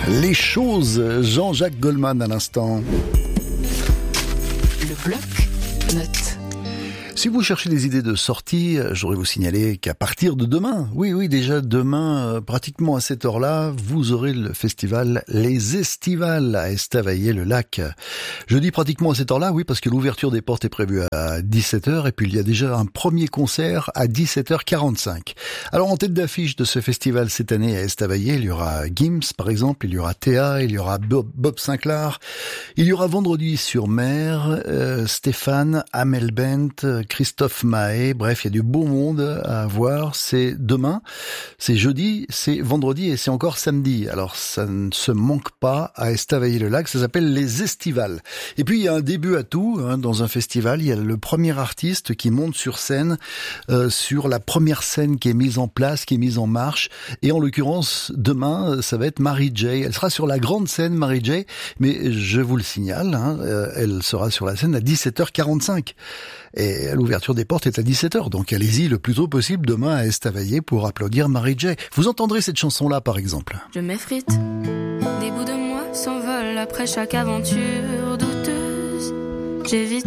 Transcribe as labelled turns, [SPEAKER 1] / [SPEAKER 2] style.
[SPEAKER 1] Les choses, Jean-Jacques Goldman à l'instant.
[SPEAKER 2] Le bloc-notes.
[SPEAKER 1] Si vous cherchez des idées de sortie, j'aurais vous signaler qu'à partir de demain, oui, déjà demain, pratiquement à cette heure-là, vous aurez le festival Les Estivales à Estavayer-le-Lac. Je dis pratiquement à cette heure-là, oui, parce que l'ouverture des portes est prévue à 17h et puis il y a déjà un premier concert à 17h45. Alors en tête d'affiche de ce festival cette année à Estavayer, il y aura Gims par exemple, il y aura Théa, il y aura Bob Sinclair, il y aura Vendredi sur Mer, Stéphane, Amel Bent, Christophe Mahé, bref, il y a du beau monde à voir. C'est demain, c'est jeudi, c'est vendredi et c'est encore samedi. Alors ça ne se manque pas à Estavayer-le-Lac, ça s'appelle les Estivales. Et puis il y a un début à tout, dans un festival, il y a le premier artiste qui monte sur scène, sur la première scène qui est mise en place, qui est mise en marche. Et en l'occurrence, demain, ça va être Mary J. Elle sera sur la grande scène, Mary J, mais je vous le signale, elle sera sur la scène à 17h45. Et l'ouverture des portes est à 17h, donc allez-y le plus tôt possible demain à Estavayer pour applaudir Mary J. Vous entendrez cette chanson-là, par exemple.
[SPEAKER 3] Je m'effrite, des bouts de moi s'envolent après chaque aventure douteuse. J'évite